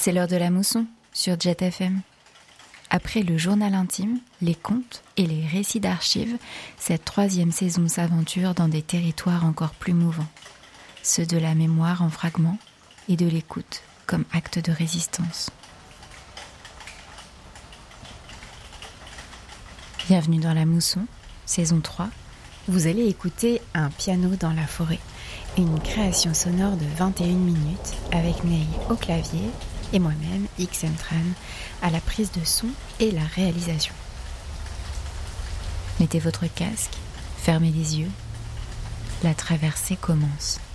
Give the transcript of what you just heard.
C'est l'heure de la mousson sur Jet FM. Après le journal intime, les contes et les récits d'archives, cette 3e saison s'aventure dans des territoires encore plus mouvants. Ceux de la mémoire en fragments et de l'écoute comme acte de résistance. Bienvenue dans la mousson, saison 3. Vous allez écouter Un piano dans la forêt, une création sonore de 21 minutes avec Ney au clavier et moi-même, XM Tran, à la prise de son et la réalisation. Mettez votre casque, fermez les yeux. La traversée commence.